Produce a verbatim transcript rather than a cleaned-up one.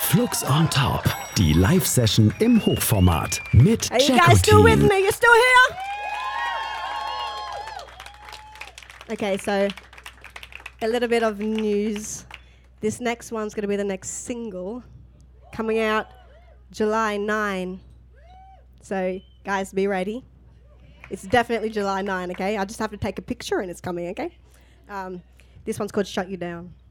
Flux on Top, die Live-Session im Hochformat mit Are you guys still with Jacko me? You still here? Okay, so a little bit of news. This next one's going to be the next single coming out July ninth. So, guys, be ready. It's definitely July ninth, okay? I just have to take a picture and it's coming, okay? Um, this one's called Shut You Down.